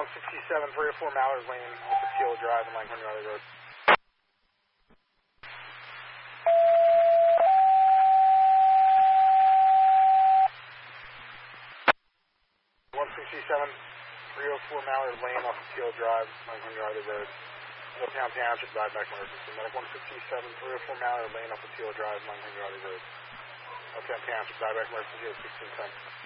167, 304 Mallard Lane, off of Teal Drive and Langhorne Riley Road. 167, 304 Mallard Lane, off of Teal Drive, Langhorne Riley Road. Middletown Township, dive-back emergency. Medic 157, 304 Mallard Lane, off of Teal Drive, Langhorne Riley Road. Middletown Township, dive-back emergency, 1610.